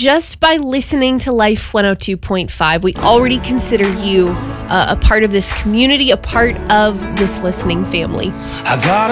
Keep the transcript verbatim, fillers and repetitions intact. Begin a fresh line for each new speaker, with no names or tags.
just by listening to Life one oh two point five, we already consider you uh, a part of this community, a part of this listening family.
I got